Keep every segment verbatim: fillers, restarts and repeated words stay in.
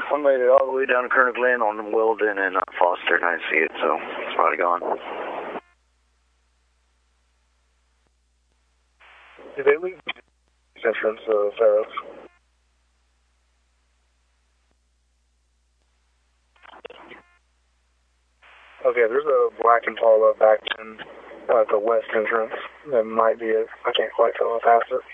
I made it all the way down to Colonel Glen on Weldon and uh, Foster, and I didn't see it, so it's probably gone. Did they leave the entrance of Faros? Okay, there's a black Impala back in uh, the west entrance. That might be it. I can't quite tell if past it.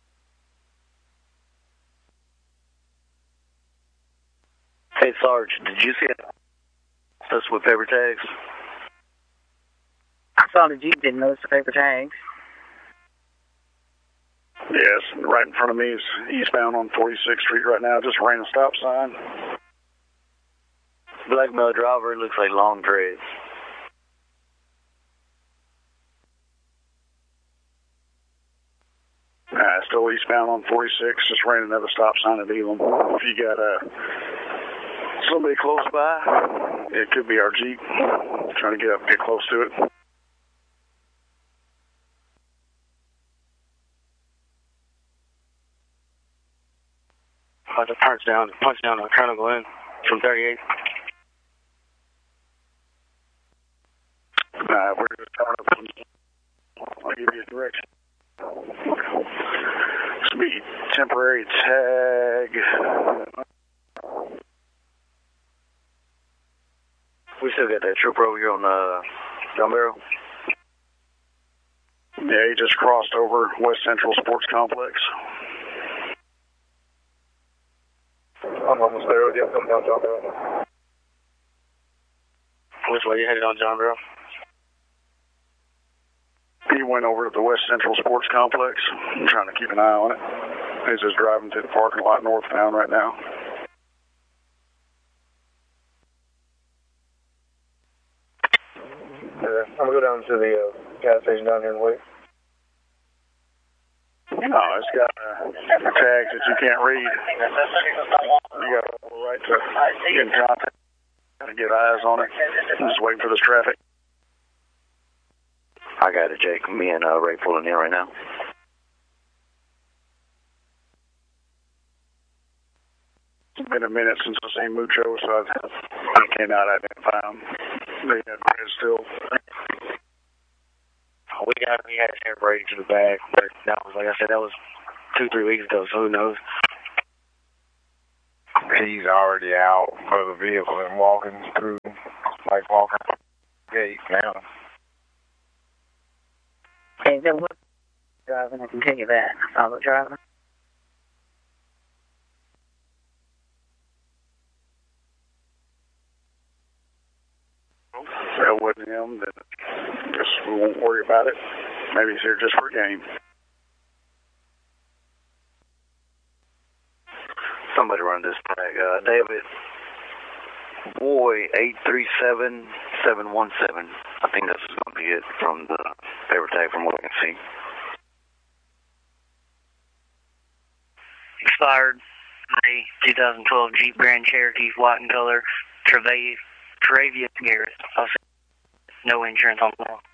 Hey, Sarge, did you see us with paper tags? I saw the Jeep, didn't notice the paper tags. Yes, right in front of me is eastbound on forty-sixth Street right now. Just ran a stop sign. Black male driver, looks like long dreads. Uh, still eastbound on forty-six, just ran another stop sign at Elam. If you got uh, somebody close by, it could be our Jeep. Trying to get up, get close to it. I just punched down, punched down on Colonel Glen from thirty-eight. Uh, we're just coming up from, I'll give you a direction. This will be temporary tag. We still got that trooper over here on uh, John Barrow. Yeah, he just crossed over West Central Sports Complex. I'm almost there with you. I'm coming down John Barrow. Which way you headed on John Barrow? He went over to the West Central Sports Complex. I'm trying to keep an eye on it. He's just driving to the parking lot northbound right now. Yeah, I'm going to go down to the uh, gas station down here and wait. No, it's got uh, tags that you can't read. You got a right to get in contact. Got to get eyes on it. I'm just waiting for this traffic. I got it, Jake. Me and uh, Ray pulling in right now. It's been a minute since I've seen Mucho, so I, I cannot identify him. They had red still. We got we had his hair braided to the back, but that was, like I said, that was two, three weeks ago, so who knows? He's already out of the vehicle and walking through, like walking through the gate now. Hey, there was driving, I can tell you that. I saw the driver. If that wasn't him, then I guess we won't worry about it. Maybe he's here just for a game. Somebody run this tag. Uh, David Boy eight three seven seven one seven. I think this is going to be it from the paper tag from what I can see. Expired May twenty twelve Jeep Grand Cherokee, white in color, Travius Garrett. No insurance on the